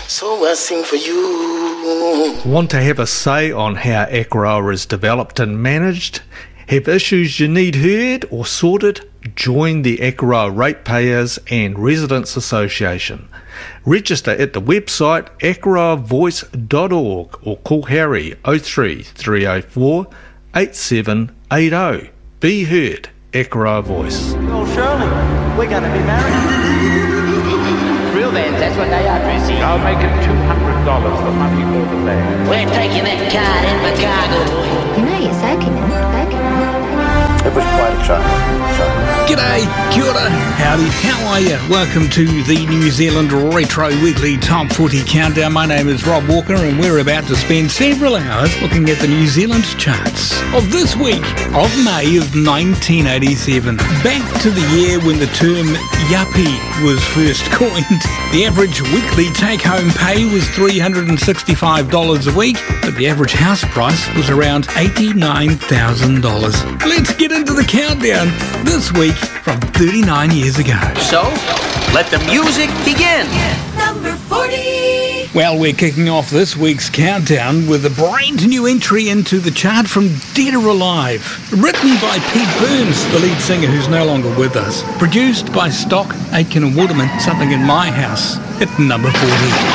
so I sing for you. Want to have a say on how Akaroa is developed and managed? Have issues you need heard or sorted? Join the Akaroa Ratepayers and Residents Association. Register at the website akaroavoice.org or call Harry 03 304 8780. Be heard, Akaroa Voice. Oh, Shirley, we're going to be married. Real vans, that's what they are, Chrissy. I'll make it $200, the money for the van. We're taking that card in the cargo. You know you're soaking it. It was quite a shock. G'day, kia ora, howdy, how are you? Welcome to the New Zealand Retro Weekly Top 40 Countdown. My name is Rob Walker and we're about to spend several hours looking at the New Zealand charts of this week of May of 1987. Back to the year when the term yuppie was first coined. The average weekly take-home pay was $365 a week, but the average house price was around $89,000. Let's get into the countdown this week from 39 years ago. So, let the music begin. Number 40. Well, we're kicking off this week's countdown with a brand new entry into the chart from Dead or Alive. Written by Pete Burns, the lead singer who's no longer with us. Produced by Stock, Aitken and Waterman, Something in My House at number 40.